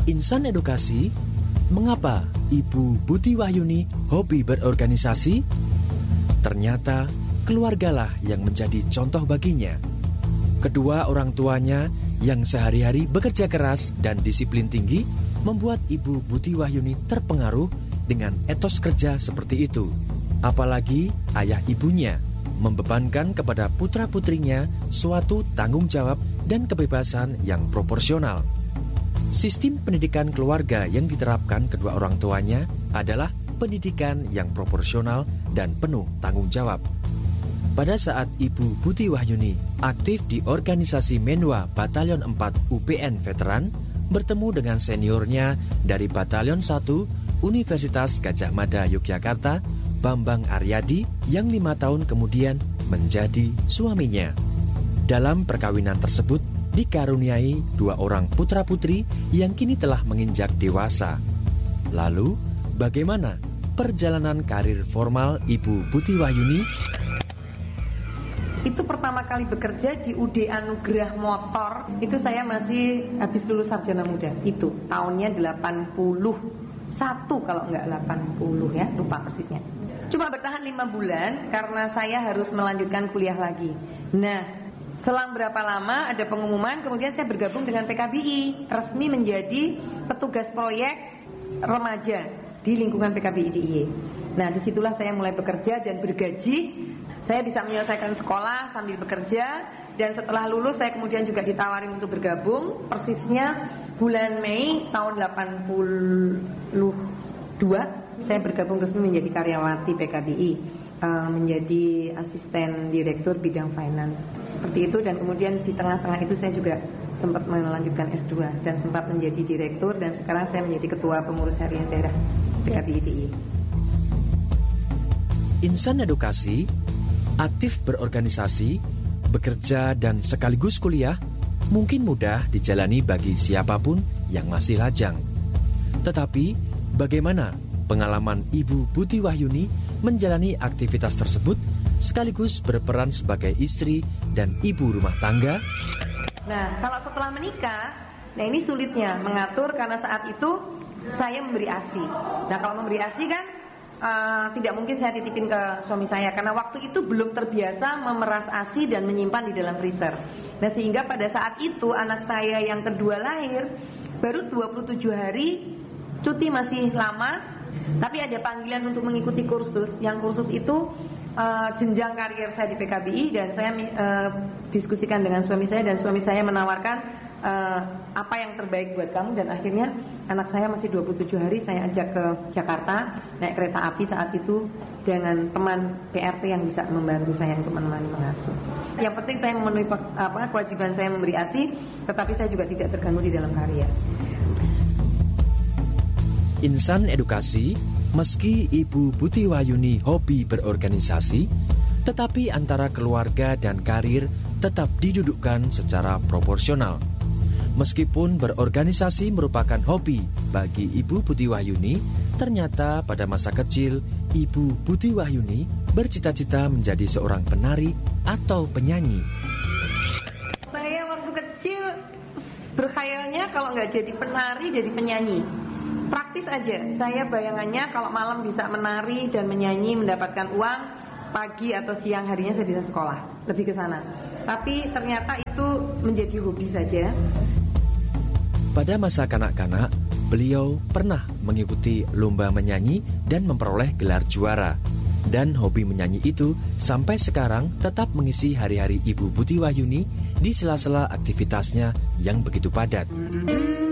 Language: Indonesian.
Insan Edukasi, mengapa Ibu Buti Wahyuni hobi berorganisasi? Ternyata keluargalah yang menjadi contoh baginya. Kedua orang tuanya yang sehari-hari bekerja keras dan disiplin tinggi membuat Ibu Buti Wahyuni terpengaruh dengan etos kerja seperti itu. Apalagi ayah ibunya membebankan kepada putra-putrinya suatu tanggung jawab dan kebebasan yang proporsional. Sistem pendidikan keluarga yang diterapkan kedua orang tuanya adalah pendidikan yang proporsional dan penuh tanggung jawab. Pada saat Ibu Buti Wahyuni aktif di organisasi Menwa Batalion 4 UPN Veteran, bertemu dengan seniornya dari Batalion 1 Universitas Gadjah Mada Yogyakarta, Bambang Aryadi, yang 5 tahun kemudian menjadi suaminya. Dalam perkawinan tersebut dikaruniai 2 orang putra-putri yang kini telah menginjak dewasa. Lalu, bagaimana perjalanan karir formal Ibu Buti Wahyuni? Itu pertama kali bekerja di UD Anugerah Motor. Itu saya masih habis lulus sarjana muda. Itu tahunnya 81 kalau enggak 80 ya, lupa persisnya. Cuma bertahan 5 bulan karena saya harus melanjutkan kuliah lagi. Nah, selang berapa lama ada pengumuman, kemudian saya bergabung dengan PKBI, resmi menjadi petugas proyek remaja di lingkungan PKBI DIY. Nah, disitulah saya mulai bekerja dan bergaji. Saya bisa menyelesaikan sekolah sambil bekerja, dan setelah lulus saya kemudian juga ditawarin untuk bergabung. Persisnya bulan Mei tahun 82 saya bergabung resmi menjadi karyawati PKBI, menjadi asisten direktur bidang finance. Seperti itu, dan kemudian di tengah-tengah itu saya juga sempat melanjutkan S2 dan sempat menjadi direktur, dan sekarang saya menjadi ketua pengurus harian daerah PKBI DIY. Insan Edukasi aktif berorganisasi, bekerja, dan sekaligus kuliah mungkin mudah dijalani bagi siapapun yang masih lajang. Tetapi, bagaimana pengalaman Ibu Buti Wahyuni menjalani aktivitas tersebut sekaligus berperan sebagai istri dan ibu rumah tangga? Nah, kalau setelah menikah, nah ini sulitnya mengatur karena saat itu saya memberi ASI. Nah, kalau memberi ASI kan tidak mungkin saya titipin ke suami saya karena waktu itu belum terbiasa memeras ASI dan menyimpan di dalam freezer. Nah, sehingga pada saat itu anak saya yang kedua lahir baru 27 hari, cuti masih lama, tapi ada panggilan untuk mengikuti kursus. Yang kursus itu jenjang karier saya di PKBI, dan saya diskusikan dengan suami saya, dan suami saya menawarkan apa yang terbaik buat kamu, dan akhirnya anak saya masih 27 hari saya ajak ke Jakarta naik kereta api saat itu dengan teman PRT yang bisa membantu saya untuk menemani mengasuh. Yang penting saya memenuhi kewajiban saya memberi ASI, tetapi saya juga tidak terganggu di dalam karya. Insan Edukasi, meski Ibu Buti Wahyuni hobi berorganisasi, tetapi antara keluarga dan karir tetap didudukkan secara proporsional. Meskipun berorganisasi merupakan hobi bagi Ibu Buti Wahyuni, ternyata pada masa kecil Ibu Buti Wahyuni bercita-cita menjadi seorang penari atau penyanyi. Saya waktu kecil berkhayalnya kalau nggak jadi penari, jadi penyanyi. Praktis aja, saya bayangannya kalau malam bisa menari dan menyanyi mendapatkan uang, pagi atau siang harinya saya bisa sekolah, lebih ke sana. Tapi ternyata itu menjadi hobi saja. Pada masa kanak-kanak, beliau pernah mengikuti lomba menyanyi dan memperoleh gelar juara. Dan hobi menyanyi itu sampai sekarang tetap mengisi hari-hari Ibu Buti Wahyuni di sela-sela aktivitasnya yang begitu padat.